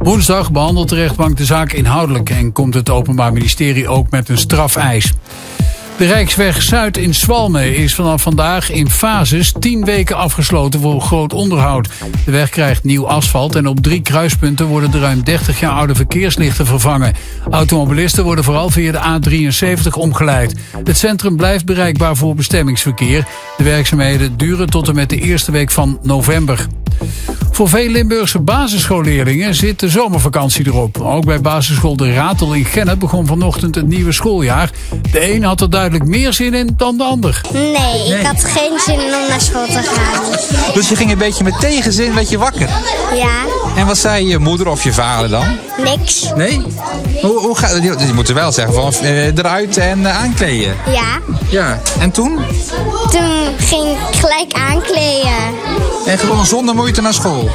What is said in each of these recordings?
Woensdag behandelt de rechtbank de zaak inhoudelijk en komt het Openbaar Ministerie ook met een strafeis. De Rijksweg Zuid in Zwalmen is vanaf vandaag in fases 10 weken afgesloten voor groot onderhoud. De weg krijgt nieuw asfalt en op 3 kruispunten worden de ruim 30 jaar oude verkeerslichten vervangen. Automobilisten worden vooral via de A73 omgeleid. Het centrum blijft bereikbaar voor bestemmingsverkeer. De werkzaamheden duren tot en met de eerste week van november. Voor veel Limburgse basisschoolleerlingen zit de zomervakantie erop. Ook bij basisschool De Ratel in Gennep begon vanochtend het nieuwe schooljaar. De een had er duidelijk meer zin in dan de ander. Nee, ik had geen zin in om naar school te gaan. Dus je ging een beetje met tegenzin wakker? Ja. En wat zei je moeder of je vader dan? Niks. Nee? Hoe gaat het? Je moet er wel zeggen van eruit en aankleden. Ja. Ja. En toen? Toen ging ik gelijk aankleden. En gewoon zonder moeite naar school?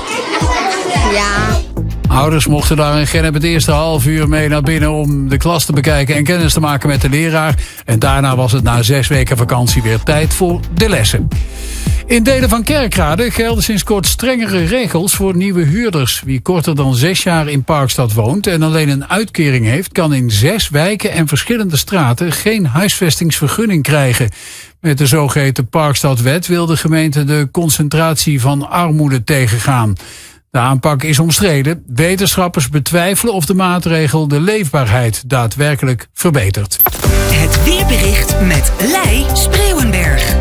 Ja. Ouders mochten daar in Gennep het eerste half uur mee naar binnen om de klas te bekijken en kennis te maken met de leraar. En daarna was het na 6 weken vakantie weer tijd voor de lessen. In delen van Kerkrade gelden sinds kort strengere regels voor nieuwe huurders. Wie korter dan 6 jaar in Parkstad woont en alleen een uitkering heeft, kan in 6 wijken en verschillende straten geen huisvestingsvergunning krijgen. Met de zogeheten Parkstadwet wil de gemeente de concentratie van armoede tegengaan. De aanpak is omstreden. Wetenschappers betwijfelen of de maatregel de leefbaarheid daadwerkelijk verbetert. Het weerbericht met Lei Spreeuwenberg.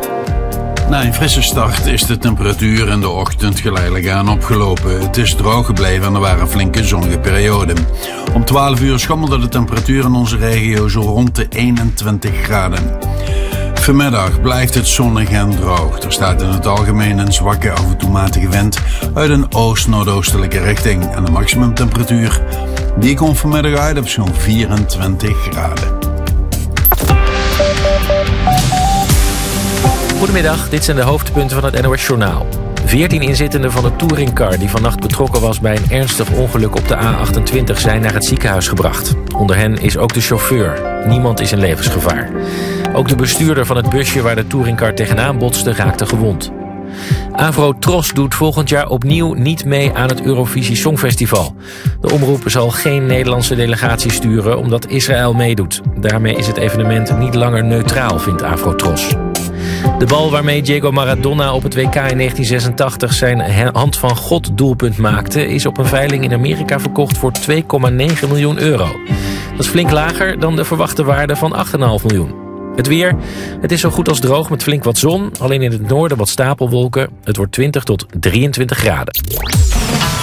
Na een frisse start is de temperatuur in de ochtend geleidelijk aan opgelopen. Het is droog gebleven en er waren flinke zonnige perioden. Om 12 uur schommelde de temperatuur in onze regio zo rond de 21 graden. Vanmiddag blijft het zonnig en droog. Er staat in het algemeen een zwakke af en toe matige wind uit een oost-noordoostelijke richting. En de maximumtemperatuur die komt vanmiddag uit op zo'n 24 graden. Goedemiddag, dit zijn de hoofdpunten van het NOS Journaal. 14 inzittenden van de touringcar die vannacht betrokken was bij een ernstig ongeluk op de A28 zijn naar het ziekenhuis gebracht. Onder hen is ook de chauffeur. Niemand is in levensgevaar. Ook de bestuurder van het busje waar de touringcar tegenaan botste raakte gewond. Afro-Tros doet volgend jaar opnieuw niet mee aan het Eurovisie Songfestival. De omroep zal geen Nederlandse delegatie sturen omdat Israël meedoet. Daarmee is het evenement niet langer neutraal, vindt Afro-Tros. De bal waarmee Diego Maradona op het WK in 1986 zijn hand van God doelpunt maakte, is op een veiling in Amerika verkocht voor €2,9 miljoen. Dat is flink lager dan de verwachte waarde van €8,5 miljoen. Het weer. Het is zo goed als droog met flink wat zon. Alleen in het noorden wat stapelwolken. Het wordt 20 tot 23 graden.